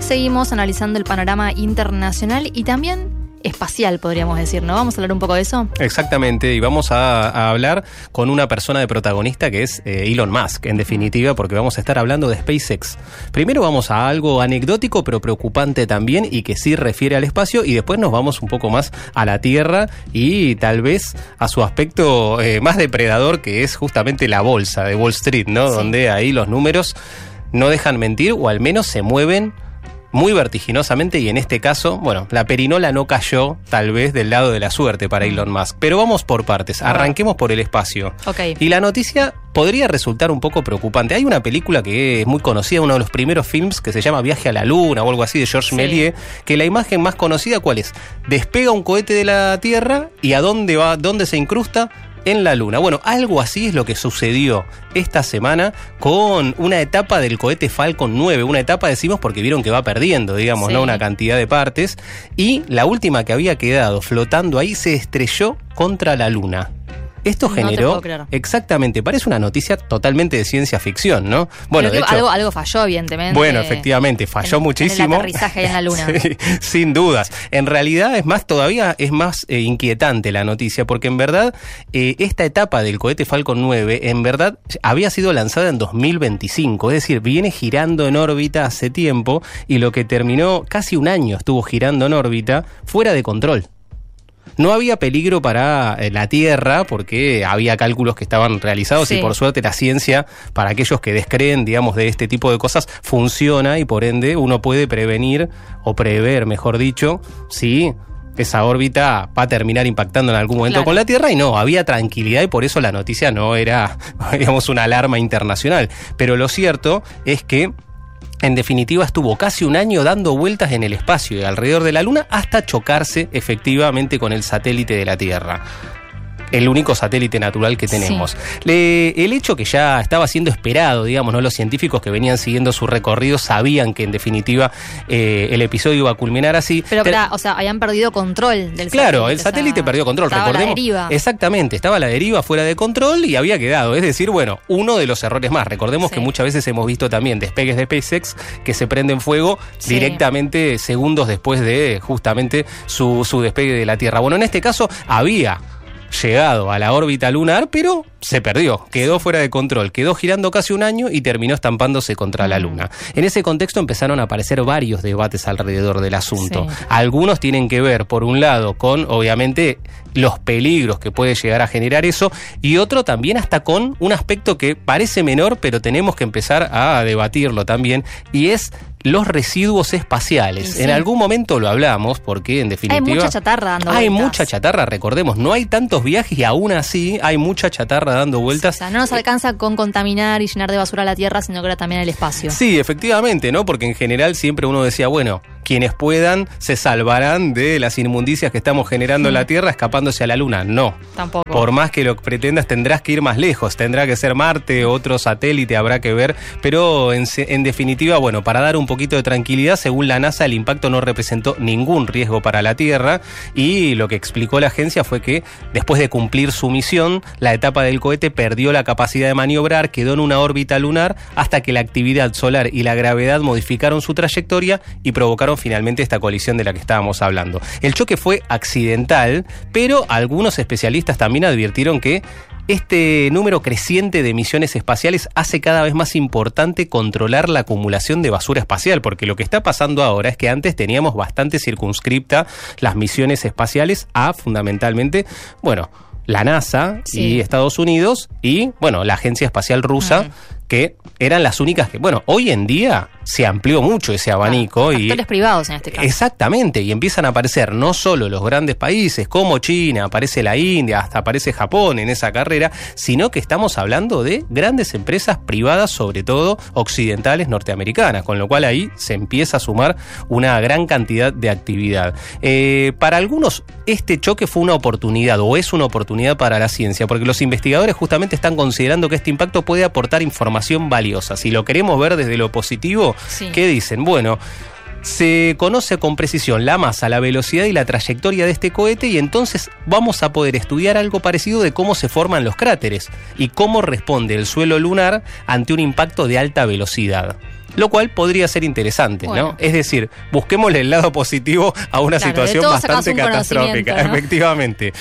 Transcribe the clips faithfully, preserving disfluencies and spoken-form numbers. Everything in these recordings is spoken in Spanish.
seguimos analizando el panorama internacional y también espacial, podríamos decir, ¿no? Vamos a hablar un poco de eso. Exactamente, y vamos a, a hablar con una persona de protagonista que es eh, Elon Musk, en definitiva, porque vamos a estar hablando de SpaceX. Primero vamos a algo anecdótico, pero preocupante también, y que sí refiere al espacio, y después nos vamos un poco más a la Tierra y tal vez a su aspecto eh, más depredador, que es justamente la bolsa de Wall Street, ¿no? Sí. Donde ahí los números no dejan mentir, o al menos se mueven muy vertiginosamente, y en este caso, bueno, la perinola no cayó tal vez del lado de la suerte para Elon Musk. Pero vamos por partes, arranquemos por el espacio. Okay. Y la noticia podría resultar un poco preocupante. Hay una película que es muy conocida, uno de los primeros films, que se llama Viaje a la Luna o algo así, de George sí. Méliès, que la imagen más conocida, ¿cuál es? Despega un cohete de la Tierra, ¿y a dónde va? ¿Dónde se incrusta? En la Luna. Bueno, algo así es lo que sucedió esta semana con una etapa del cohete Falcon nueve. Una etapa, decimos, porque vieron que va perdiendo, digamos, sí. ¿no? Una cantidad de partes. Y la última que había quedado flotando ahí se estrelló contra la Luna. Esto generó, no exactamente, parece una noticia totalmente de ciencia ficción, ¿no? Bueno, de hecho, algo, algo falló, evidentemente. Bueno, efectivamente, falló en, muchísimo. En el aterrizaje ahí en la Luna. Sí, sin dudas. En realidad es más, todavía es más eh, inquietante la noticia, porque en verdad eh, esta etapa del cohete Falcon nueve, en verdad, había sido lanzada en dos mil veinticinco, es decir, viene girando en órbita hace tiempo, y lo que terminó, casi un año estuvo girando en órbita, fuera de control. No había peligro para la Tierra porque había cálculos que estaban realizados sí. y por suerte la ciencia, para aquellos que descreen, digamos, de este tipo de cosas, funciona, y por ende uno puede prevenir o prever, mejor dicho, si esa órbita va a terminar impactando en algún momento claro. con la Tierra, y no, había tranquilidad, y por eso la noticia no era, digamos, una alarma internacional. Pero lo cierto es que en definitiva estuvo casi un año dando vueltas en el espacio y alrededor de la Luna hasta chocarse efectivamente con el satélite de la Tierra. El único satélite natural que tenemos. Sí. Le, el hecho que ya estaba siendo esperado, digamos, ¿no? Los científicos que venían siguiendo su recorrido sabían que en definitiva eh, el episodio iba a culminar así. Pero, Ter- o sea, habían perdido control del claro, satélite. el satélite o sea, perdió control, estaba recordemos. A la deriva. Exactamente, estaba a la deriva, fuera de control, y había quedado. Es decir, bueno, uno de los errores más. Recordemos sí. que muchas veces hemos visto también despegues de SpaceX que se prenden fuego sí. directamente segundos después de justamente su, su despegue de la Tierra. Bueno, en este caso había llegado a la órbita lunar, pero se perdió, quedó fuera de control, quedó girando casi un año y terminó estampándose contra la Luna. En ese contexto empezaron a aparecer varios debates alrededor del asunto. Sí. Algunos tienen que ver, por un lado, con, obviamente, los peligros que puede llegar a generar eso, y otro también hasta con un aspecto que parece menor, pero tenemos que empezar a debatirlo también, y es los residuos espaciales. Sí. En algún momento lo hablamos, porque en definitiva hay mucha chatarra dando hay vueltas. mucha chatarra, recordemos, no hay tantos viajes y aún así hay mucha chatarra dando vueltas. Sí, o sea, no nos alcanza con contaminar y llenar de basura la Tierra, sino que ahora también el espacio. Sí, efectivamente, ¿no? Porque en general siempre uno decía, bueno, quienes puedan se salvarán de las inmundicias que estamos generando en la Tierra escapándose a la Luna. No. Tampoco. Por más que lo pretendas, tendrás que ir más lejos. Tendrá que ser Marte, otro satélite, habrá que ver. Pero en, en definitiva, bueno, para dar un poquito de tranquilidad, según la NASA, el impacto no representó ningún riesgo para la Tierra, y lo que explicó la agencia fue que después de cumplir su misión, la etapa del cohete perdió la capacidad de maniobrar, quedó en una órbita lunar hasta que la actividad solar y la gravedad modificaron su trayectoria y provocaron finalmente esta colisión de la que estábamos hablando. El choque fue accidental, pero algunos especialistas también advirtieron que este número creciente de emisiones espaciales hace cada vez más importante controlar la acumulación de basura espacial, porque lo que está pasando ahora es que antes teníamos bastante circunscripta las misiones espaciales a, fundamentalmente, bueno, la NASA sí. y Estados Unidos y, bueno, la Agencia Espacial Rusa, uh-huh. que eran las únicas que, bueno, hoy en día se amplió mucho ese abanico. Claro, actores y privados en este caso. Exactamente, y empiezan a aparecer no solo los grandes países como China, aparece la India, hasta aparece Japón en esa carrera, sino que estamos hablando de grandes empresas privadas, sobre todo occidentales norteamericanas, con lo cual ahí se empieza a sumar una gran cantidad de actividad. Eh, para algunos este choque fue una oportunidad, o es una oportunidad para la ciencia, porque los investigadores justamente están considerando que este impacto puede aportar información valiosa. Si lo queremos ver desde lo positivo, sí. ¿qué dicen? Bueno, se conoce con precisión la masa, la velocidad y la trayectoria de este cohete, y entonces vamos a poder estudiar algo parecido de cómo se forman los cráteres y cómo responde el suelo lunar ante un impacto de alta velocidad. lo cual podría ser interesante, Bueno. ¿no? Es decir, busquémosle el lado positivo a una Claro, situación de todo bastante sacás un catastrófica, conocimiento, ¿no? efectivamente.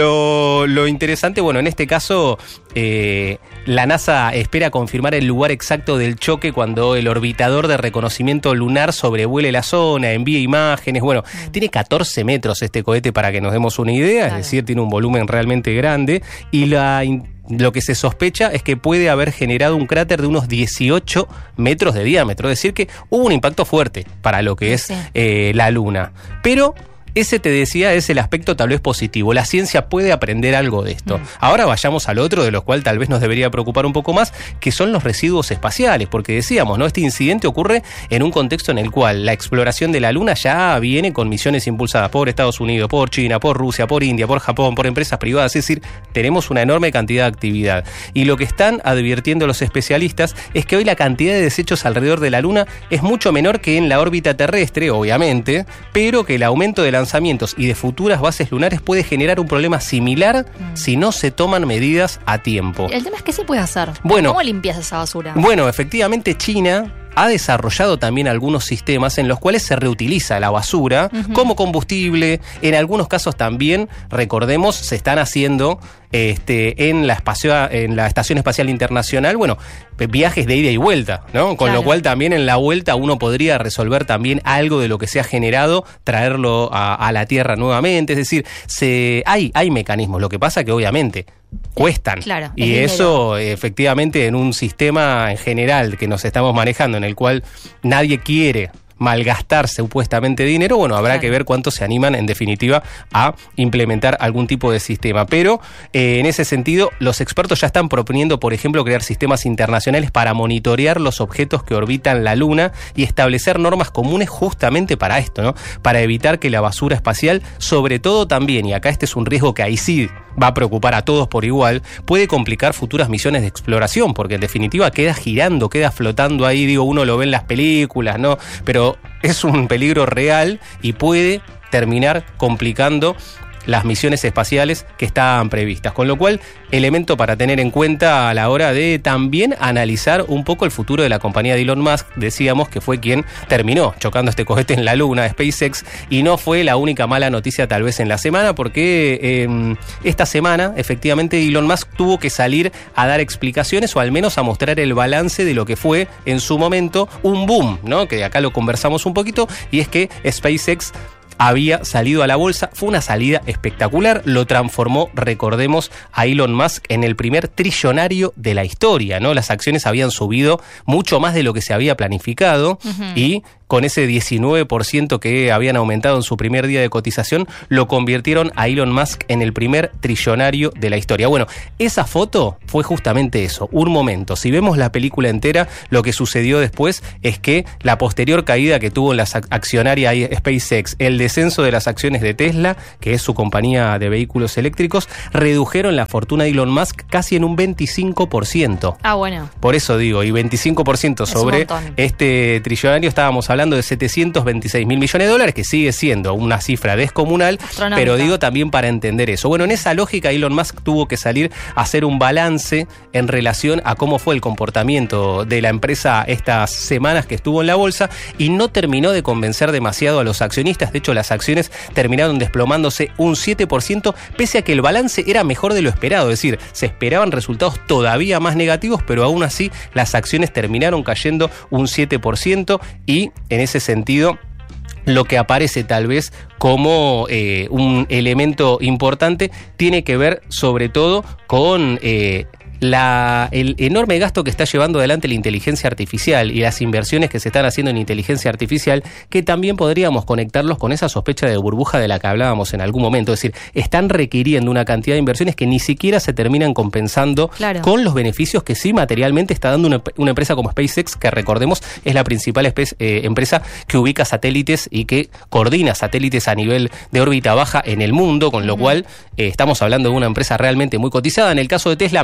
Lo, lo interesante, bueno, en este caso, eh, la NASA espera confirmar el lugar exacto del choque cuando el orbitador de reconocimiento lunar sobrevuele la zona, envíe imágenes. Bueno, mm. tiene catorce metros este cohete para que nos demos una idea, claro. Es decir, tiene un volumen realmente grande y la... lo que se sospecha es que puede haber generado un cráter de unos dieciocho metros de diámetro, es decir que hubo un impacto fuerte para lo que es sí. eh, la Luna. Pero ese, te decía, es el aspecto tal vez positivo. La ciencia puede aprender algo de esto. Mm. Ahora vayamos al otro, de lo cual tal vez nos debería preocupar un poco más, que son los residuos espaciales, porque decíamos, ¿no? Este incidente ocurre en un contexto en el cual la exploración de la Luna ya viene con misiones impulsadas por Estados Unidos, por China, por Rusia, por India, por Japón, por empresas privadas, es decir, tenemos una enorme cantidad de actividad. Y lo que están advirtiendo los especialistas es que hoy la cantidad de desechos alrededor de la Luna es mucho menor que en la órbita terrestre, obviamente, pero que el aumento de la lanzamientos y de futuras bases lunares puede generar un problema similar mm. si no se toman medidas a tiempo. El tema es que se puede hacer. Bueno, ¿cómo limpias esa basura? Bueno, efectivamente China ha desarrollado también algunos sistemas en los cuales se reutiliza la basura uh-huh. como combustible. En algunos casos también, recordemos, se están haciendo este, en, la espacio, en la Estación Espacial Internacional, bueno, viajes de ida y vuelta, ¿no? Con claro. lo cual también en la vuelta uno podría resolver también algo de lo que se ha generado, traerlo a, a la Tierra nuevamente. Es decir, se, hay, hay mecanismos. Lo que pasa que obviamente cuestan. Claro, y eso, efectivamente, en un sistema en general que nos estamos manejando, en el cual nadie quiere malgastar supuestamente dinero, bueno, habrá claro. que ver cuántos se animan en definitiva a implementar algún tipo de sistema. Pero eh, en ese sentido, los expertos ya están proponiendo, por ejemplo, crear sistemas internacionales para monitorear los objetos que orbitan la Luna y establecer normas comunes justamente para esto, ¿no? Para evitar que la basura espacial, sobre todo también, y acá este es un riesgo que ahí sí va a preocupar a todos por igual, puede complicar futuras misiones de exploración, porque en definitiva queda girando, queda flotando ahí, digo, uno lo ve en las películas, ¿no? Pero es un peligro real y puede terminar complicando las misiones espaciales que estaban previstas. Con lo cual, elemento para tener en cuenta a la hora de también analizar un poco el futuro de la compañía de Elon Musk. Decíamos que fue quien terminó chocando este cohete en la Luna, SpaceX, y no fue la única mala noticia tal vez en la semana, porque eh, esta semana, efectivamente, Elon Musk tuvo que salir a dar explicaciones o al menos a mostrar el balance de lo que fue en su momento un boom, ¿no? Que acá lo conversamos un poquito, y es que SpaceX había salido a la bolsa, fue una salida espectacular, lo transformó, recordemos, a Elon Musk en el primer trillonario de la historia, ¿no? Las acciones habían subido mucho más de lo que se había planificado uh-huh. y con ese diecinueve por ciento que habían aumentado en su primer día de cotización, lo convirtieron a Elon Musk en el primer trillonario de la historia. Bueno, esa foto fue justamente eso, un momento. Si vemos la película entera, lo que sucedió después es que la posterior caída que tuvo en la accionaria SpaceX, el descenso de las acciones de Tesla, que es su compañía de vehículos eléctricos, redujeron la fortuna de Elon Musk casi en un veinticinco por ciento. Ah, bueno. Por eso digo, y veinticinco por ciento sobre este trillonario, estábamos hablando de setecientos veintiséis mil millones de dólares, que sigue siendo una cifra descomunal, pero digo también para entender eso. Bueno, en esa lógica Elon Musk tuvo que salir a hacer un balance en relación a cómo fue el comportamiento de la empresa estas semanas que estuvo en la bolsa, y no terminó de convencer demasiado a los accionistas. De hecho, las acciones terminaron desplomándose un siete por ciento, pese a que el balance era mejor de lo esperado, es decir, se esperaban resultados todavía más negativos, pero aún así las acciones terminaron cayendo un siete por ciento, y en ese sentido, lo que aparece tal vez como eh, un elemento importante tiene que ver sobre todo con eh, La, el enorme gasto que está llevando adelante la inteligencia artificial y las inversiones que se están haciendo en inteligencia artificial, que también podríamos conectarlos con esa sospecha de burbuja de la que hablábamos en algún momento. Es decir, están requiriendo una cantidad de inversiones que ni siquiera se terminan compensando claro. con los beneficios que sí materialmente está dando una, una empresa como SpaceX, que recordemos es la principal espe- eh, empresa que ubica satélites y que coordina satélites a nivel de órbita baja en el mundo, con lo uh-huh. cual eh, estamos hablando de una empresa realmente muy cotizada. En el caso de Tesla, mejoró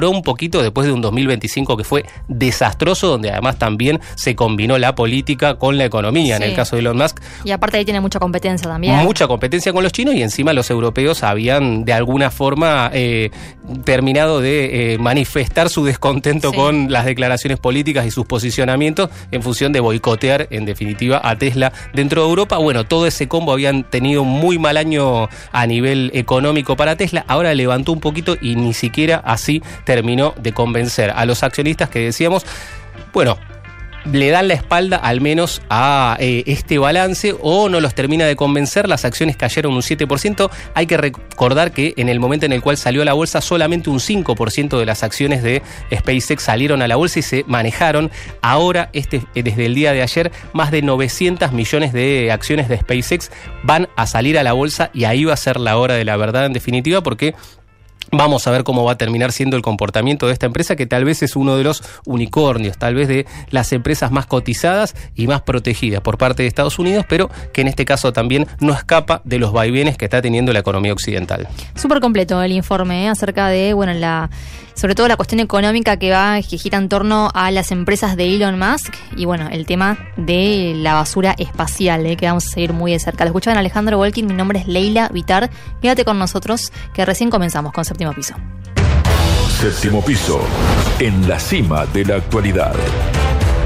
mejoró un poquito después de un dos mil veinticinco que fue desastroso, donde además también se combinó la política con la economía, sí. En el caso de Elon Musk. Y aparte ahí tiene mucha competencia también. Mucha competencia con los chinos, y encima los europeos habían de alguna forma eh, terminado de eh, manifestar su descontento sí. con las declaraciones políticas y sus posicionamientos en función de boicotear en definitiva a Tesla dentro de Europa. Bueno, todo ese combo habían tenido un muy mal año a nivel económico para Tesla, ahora levantó un poquito y ni siquiera así terminó de convencer a los accionistas que decíamos, bueno, le dan la espalda al menos a eh, este balance, o no los termina de convencer. Las acciones cayeron un siete por ciento. Hay que recordar que en el momento en el cual salió a la bolsa, solamente un cinco por ciento de las acciones de SpaceX salieron a la bolsa y se manejaron. Ahora, este, desde el día de ayer, más de novecientos millones de acciones de SpaceX van a salir a la bolsa, y ahí va a ser la hora de la verdad en definitiva, porque vamos a ver cómo va a terminar siendo el comportamiento de esta empresa, que tal vez es uno de los unicornios, tal vez de las empresas más cotizadas y más protegidas por parte de Estados Unidos, pero que en este caso también no escapa de los vaivenes que está teniendo la economía occidental. Súper completo el informe ¿eh? acerca de, bueno, la sobre todo la cuestión económica que va, que gira en torno a las empresas de Elon Musk, y bueno, el tema de la basura espacial, ¿eh? que vamos a seguir muy de cerca. Lo escuchaban Alejandro Volkin, mi nombre es Leila Vitar. Quédate con nosotros, que recién comenzamos con Séptimo Piso. Séptimo Piso, en la cima de la actualidad.